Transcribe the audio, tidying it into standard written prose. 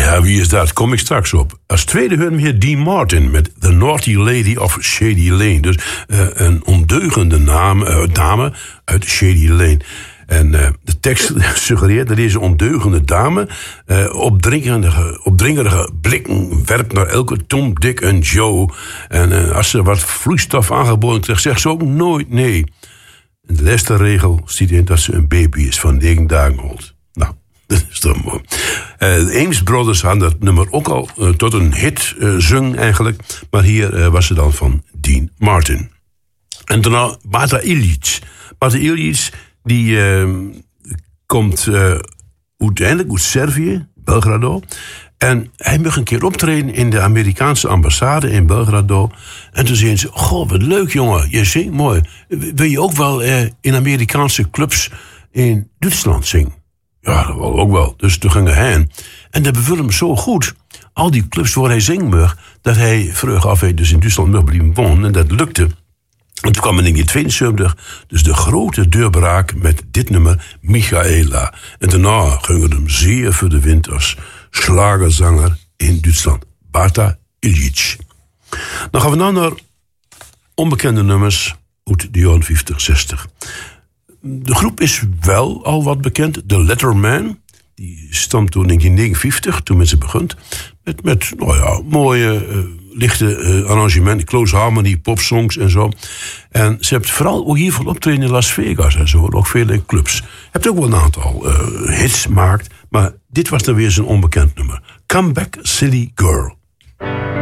Ja, wie is dat? Kom ik straks op. Als tweede horen we hier Dean Martin met The Naughty Lady of Shady Lane. Dus een ondeugende dame uit Shady Lane. En de tekst suggereert dat deze ondeugende dame opdringerige blikken werpt naar elke Tom, Dick en Joe. En als ze wat vloeistof aangeboden krijgt, zegt ze ook nooit nee. En de laatste regel ziet in dat ze een baby is van 9 dagen oud. Nou, dat is toch mooi. De Ames Brothers hadden dat nummer ook al tot een hit zung eigenlijk. Maar hier was ze dan van Dean Martin. En daarna Bata Ilic. Bata Ilic die komt uiteindelijk uit Servië, Belgrado. En hij mag een keer optreden in de Amerikaanse ambassade in Belgrado. En toen zeiden ze, goh, wat leuk jongen, je zingt mooi. Wil je ook wel in Amerikaanse clubs in Duitsland zingen? Ja, dat wil ook wel. Dus toen gingen hij heen. En dat beviel hem zo goed. Al die clubs waar hij zingen mag, dat hij vroeg af dus in Duitsland mag blijven wonen. En dat lukte. En toen kwam in 1972 dus de grote deurbraak met dit nummer, Michaela. En daarna ging het hem zeer voor de wind als slagerzanger in Duitsland. Bata Ilic. Dan gaan we naar onbekende nummers uit de jaren 50, 60. De groep is wel al wat bekend. The Letterman. Die stamt toen in 1959, toen met ze begon. Met mooie, lichte arrangementen. Close Harmony, popsongs en zo. En ze heeft vooral ook hiervan optreden in Las Vegas en zo. Ook veel in clubs. Je hebt ook wel een aantal hits gemaakt. Maar dit was dan weer zo'n onbekend nummer. Come Back, Silly Girl.